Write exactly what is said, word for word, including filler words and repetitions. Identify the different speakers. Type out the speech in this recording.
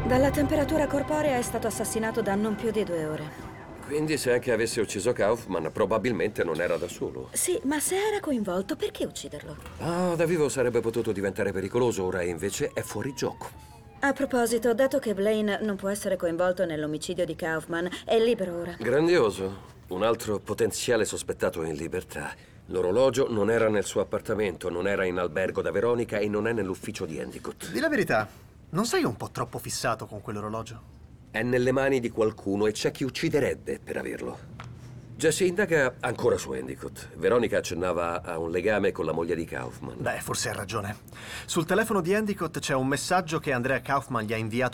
Speaker 1: Dalla temperatura corporea è stato assassinato da non più di due ore.
Speaker 2: Quindi se anche avesse ucciso Kaufman, probabilmente non era da solo.
Speaker 1: Sì, ma se era coinvolto, perché ucciderlo?
Speaker 2: Ah, da vivo sarebbe potuto diventare pericoloso, ora invece è fuori gioco.
Speaker 1: A proposito, dato che Blaine non può essere coinvolto nell'omicidio di Kaufman, è libero ora.
Speaker 2: Grandioso. Un altro potenziale sospettato è in libertà. L'orologio non era nel suo appartamento, non era in albergo da Veronica e non è nell'ufficio di Endicott.
Speaker 3: Di la verità, non sei un po' troppo fissato con quell'orologio?
Speaker 2: È nelle mani di qualcuno e c'è chi ucciderebbe per averlo. Jesse indaga ancora su Endicott. Veronica accennava a un legame con la moglie di Kaufman.
Speaker 3: Beh, forse ha ragione. Sul telefono di Endicott c'è un messaggio che Andrea Kaufman gli ha inviato